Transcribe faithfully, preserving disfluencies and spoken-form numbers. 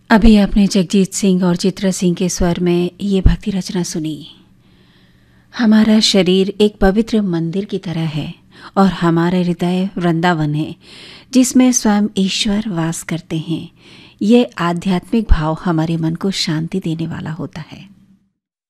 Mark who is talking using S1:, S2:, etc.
S1: अभी आपने जगजीत सिंह और चित्रा सिंह के स्वर में ये भक्ति रचना सुनी। हमारा शरीर एक पवित्र मंदिर की तरह है और हमारा हृदय वृंदावन है जिसमें स्वयं ईश्वर वास करते हैं। ये आध्यात्मिक भाव हमारे मन को शांति देने वाला होता है।